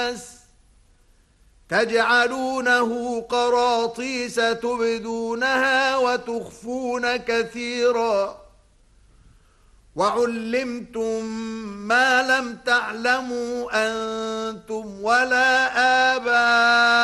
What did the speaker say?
الناس تجعلونه قراطيس تبدونها وتخفون كثيرا وعلمتم ما لم تعلموا أنتم ولا